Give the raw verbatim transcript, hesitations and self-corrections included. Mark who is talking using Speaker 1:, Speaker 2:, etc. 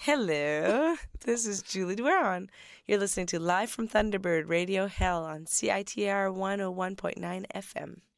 Speaker 1: Hello, this is Julie Duran. You're listening to Live from Thunderbird Radio Hell on C I T R one oh one point nine F M.